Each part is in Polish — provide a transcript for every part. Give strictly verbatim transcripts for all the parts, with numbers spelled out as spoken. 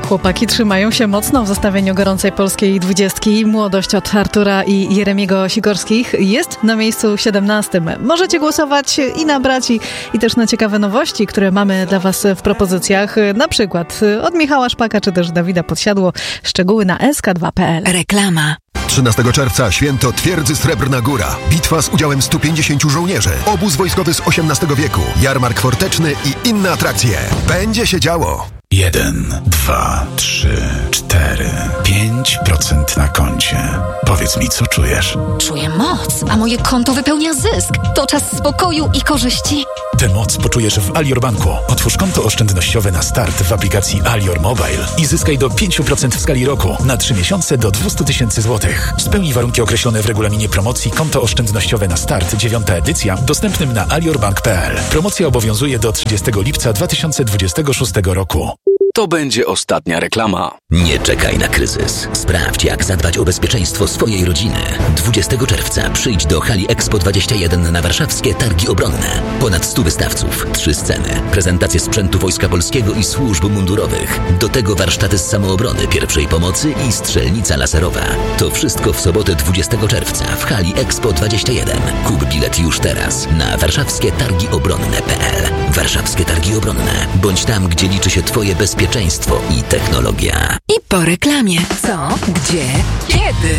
Chłopaki trzymają się mocno w zestawieniu gorącej polskiej dwudziestki. Młodość od Artura i Jeremiego Sikorskich jest na miejscu siedemnastym. Możecie głosować i nabrać i, i też na ciekawe nowości, które mamy dla was w propozycjach. Na przykład od Michała Szpaka czy też Dawida Podsiadło. Szczegóły na S K dwa kropka P L. Reklama. trzynastego czerwca święto Twierdzy Srebrna Góra. Bitwa z udziałem stu pięćdziesięciu żołnierzy. Obóz wojskowy z osiemnastego wieku. Jarmark forteczny i inne atrakcje. Będzie się działo. Jeden, dwa, trzy, cztery, pięć procent na koncie. Powiedz mi, co czujesz? Czuję moc, a moje konto wypełnia zysk. To czas spokoju i korzyści. Tę moc poczujesz w Alior Banku. Otwórz konto oszczędnościowe na start w aplikacji Alior Mobile i zyskaj do pięć procent w skali roku na trzy miesiące do dwieście tysięcy złotych. Spełnij warunki określone w regulaminie promocji Konto oszczędnościowe na start, dziewiąta edycja, dostępnym na aliorbank kropka p l. Promocja obowiązuje do trzydziestego lipca dwa tysiące dwudziestego szóstego roku. To będzie ostatnia reklama. Nie czekaj na kryzys. Sprawdź, jak zadbać o bezpieczeństwo swojej rodziny. dwudziestego czerwca przyjdź do hali Expo dwadzieścia jeden na warszawskie Targi Obronne. Ponad stu wystawców, trzy sceny, prezentacje sprzętu Wojska Polskiego i służb mundurowych. Do tego warsztaty z samoobrony, pierwszej pomocy i strzelnica laserowa. To wszystko w sobotę dwudziestego czerwca w hali Expo dwadzieścia jeden. Kup bilet już teraz na warszawskie targi obronne kropka p l. Warszawskie Targi Obronne. Bądź tam, gdzie liczy się twoje bezpieczeństwo i technologia. I po reklamie. Co? Gdzie? Kiedy?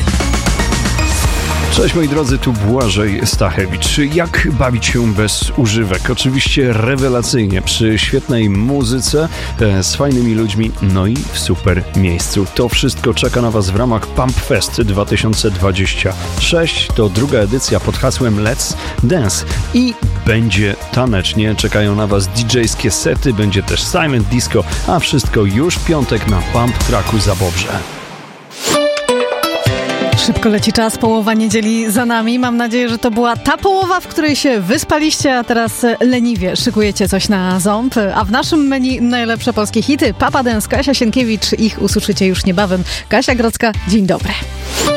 Cześć moi drodzy, tu Błażej Stachewicz. Jak bawić się bez używek? Oczywiście rewelacyjnie, przy świetnej muzyce, e, z fajnymi ludźmi, no i w super miejscu. To wszystko czeka na was w ramach Pump Fest dwa tysiące dwadzieścia sześć. To druga edycja pod hasłem Let's Dance i będzie tanecznie. Czekają na was didżejskie sety, będzie też silent disco, a wszystko już w piątek na Pump Tracku Zabobrze. Szybko leci czas, połowa niedzieli za nami. Mam nadzieję, że to była ta połowa, w której się wyspaliście, a teraz leniwie szykujecie coś na ząb. A w naszym menu najlepsze polskie hity. Papa Dance, Kasia Sienkiewicz. Ich usłyszycie już niebawem. Kasia Grodzka, dzień dobry.